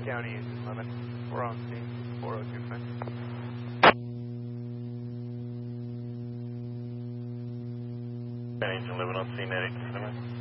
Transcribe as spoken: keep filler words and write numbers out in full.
County engine limit. We're on scene. four oh two Fence. Engine limit on scene at eight.